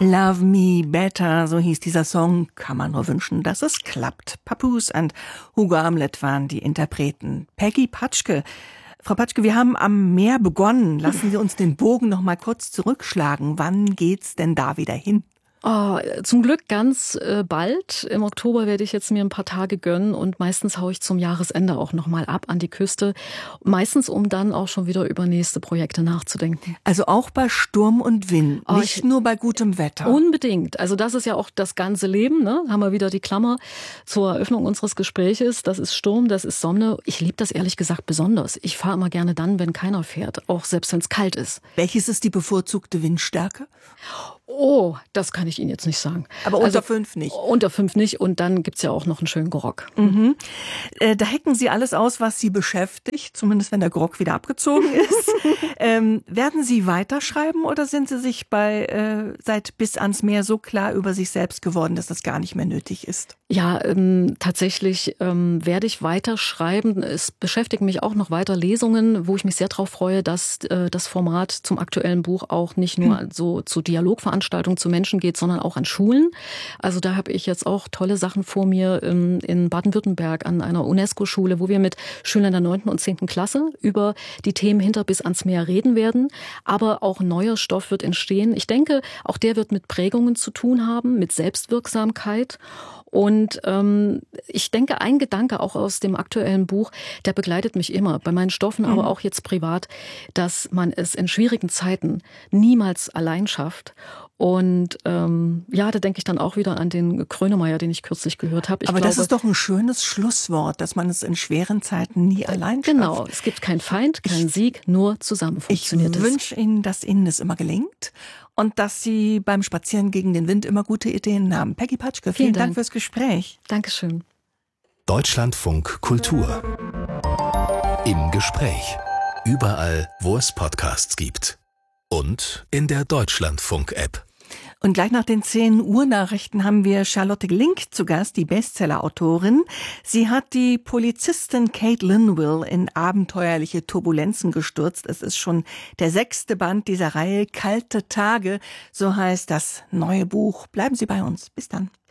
Love Me Better, so hieß dieser Song. Kann man nur wünschen, dass es klappt. Papoose und Hugo Amlet waren die Interpreten. Peggy Patschke. Frau Patschke, wir haben am Meer begonnen. Lassen Sie uns den Bogen noch mal kurz zurückschlagen. Wann geht's denn da wieder hin? Oh, zum Glück ganz bald. Im Oktober werde ich jetzt mir ein paar Tage gönnen und meistens haue ich zum Jahresende auch noch mal ab an die Küste. Meistens, um dann auch schon wieder über nächste Projekte nachzudenken. Also auch bei Sturm und Wind, nicht nur bei gutem Wetter. Unbedingt. Also das ist ja auch das ganze Leben. Ne? Haben wir wieder die Klammer zur Eröffnung unseres Gespräches. Das ist Sturm, das ist Sonne. Ich liebe das ehrlich gesagt besonders. Ich fahre immer gerne dann, wenn keiner fährt, auch selbst wenn es kalt ist. Welches ist die bevorzugte Windstärke? Oh, das kann ich Ihnen jetzt nicht sagen. Aber unter 5 nicht? Unter 5 nicht und dann gibt's ja auch noch einen schönen Grog. Mhm. Da hacken Sie alles aus, was Sie beschäftigt, zumindest wenn der Grog wieder abgezogen ist. Werden Sie weiterschreiben oder sind Sie sich seit Bis ans Meer so klar über sich selbst geworden, dass das gar nicht mehr nötig ist? Ja, tatsächlich werde ich weiterschreiben. Es beschäftigen mich auch noch weiter Lesungen, wo ich mich sehr darauf freue, dass das Format zum aktuellen Buch auch nicht nur so zu Dialogveranstaltungen zu Menschen geht, sondern auch an Schulen. Also da habe ich jetzt auch tolle Sachen vor mir in Baden-Württemberg an einer UNESCO-Schule, wo wir mit Schülern der 9. und 10. Klasse über die Themen hinter Bis ans Meer reden werden. Aber auch neuer Stoff wird entstehen. Ich denke, auch der wird mit Prägungen zu tun haben, mit Selbstwirksamkeit. Und ich denke, ein Gedanke auch aus dem aktuellen Buch, der begleitet mich immer, bei meinen Stoffen, aber auch jetzt privat, dass man es in schwierigen Zeiten niemals allein schafft. Und da denke ich dann auch wieder an den Grönemeyer, den ich kürzlich gehört habe. Aber das ist doch ein schönes Schlusswort, dass man es in schweren Zeiten nie allein schafft. Genau, es gibt keinen Feind, keinen Sieg, nur zusammen funktioniert es. Ich wünsche Ihnen, dass Ihnen das immer gelingt und dass Sie beim Spazieren gegen den Wind immer gute Ideen haben. Peggy Patschke, vielen Dank fürs Gespräch. Dankeschön. Deutschlandfunk Kultur. Im Gespräch. Überall, wo es Podcasts gibt. Und in der Deutschlandfunk-App. Und gleich nach den 10 Uhr Nachrichten haben wir Charlotte Link zu Gast, die Bestseller-Autorin. Sie hat die Polizistin Kate Linville in abenteuerliche Turbulenzen gestürzt. Es ist schon der 6. Band dieser Reihe, Kalte Tage, so heißt das neue Buch. Bleiben Sie bei uns. Bis dann.